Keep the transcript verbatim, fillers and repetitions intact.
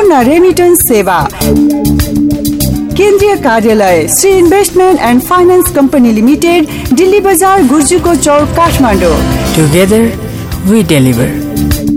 सम्पूर्ण रेमिटेन्स सेवा। केन्द्रीय कार्यालय Shri investment and finance company limited, Delhi बजार, गुर्जुको चौक, काठमाडौँ। Together we deliver.